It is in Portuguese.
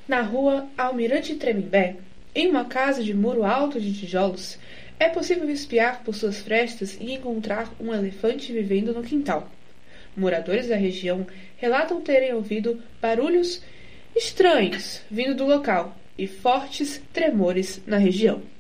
Na rua Almirante Tremembé, em uma casa de muro alto de tijolos, é possível espiar por suas frestas e encontrar um elefante vivendo no quintal. Moradores da região relatam terem ouvido barulhos estranhos vindo do local e fortes tremores na região.